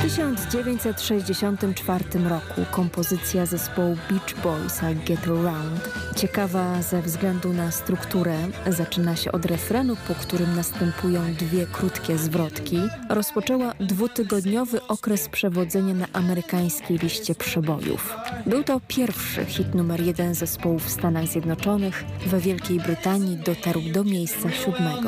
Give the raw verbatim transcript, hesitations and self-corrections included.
tysiąc dziewięćset sześćdziesiątym czwartym roku kompozycja zespołu Beach Boys a Get Around, ciekawa ze względu na strukturę, zaczyna się od refrenu, po którym następują dwie krótkie zwrotki, rozpoczęła dwutygodniowy okres przewodzenia na amerykańskiej liście przebojów. Był to pierwszy hit numer jeden zespołu w Stanach Zjednoczonych, we Wielkiej Brytanii dotarł do miejsca siódmego.